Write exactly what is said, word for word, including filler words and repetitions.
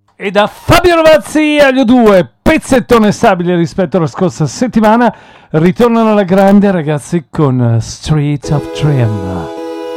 E da Fabio Rovazzi agli U due, pezzettone stabile rispetto alla scorsa settimana, ritornano alla grande ragazzi con Street of Dream.